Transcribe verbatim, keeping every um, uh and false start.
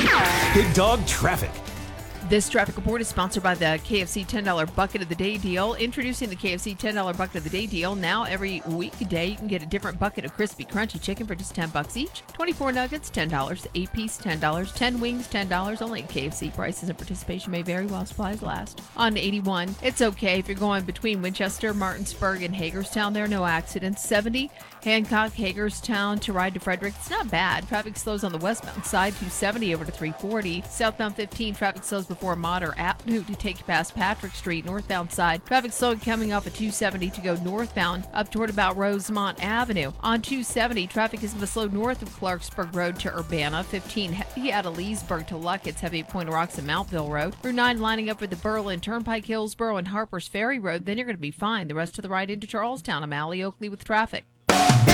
Big Dog Traffic. This traffic report is sponsored by the K F C ten dollar Bucket of the Day deal. Introducing the K F C ten dollar Bucket of the Day deal. Now, every weekday, you can get a different bucket of crispy, crunchy chicken for just ten bucks each. twenty-four nuggets, ten dollars. eight piece, ten dollars. ten wings, ten dollars. Only at K F C. Prices and participation may vary while supplies last. On eighty-one, it's okay if you're going between Winchester, Martinsburg, and Hagerstown. There are no accidents. seventy, Hancock, Hagerstown to ride to Frederick. It's not bad. Traffic slows on the westbound side. two seventy over to three forty. Southbound fifteen, traffic slows before Mater Avenue to take you past Patrick Street. Northbound side, traffic slow coming off of two seventy to go northbound up toward about Rosemont Avenue. On two seventy, traffic is slow north of Clarksburg Road to Urbana. fifteen heavy out of Leesburg to Luck. It's heavy at Point of Rocks and Mountville Road. Route nine lining up with the Berlin Turnpike, Hillsboro, and Harpers Ferry Road. Then you're going to be fine. The rest of the ride into Charlestown. I'm Allie Oakley with traffic.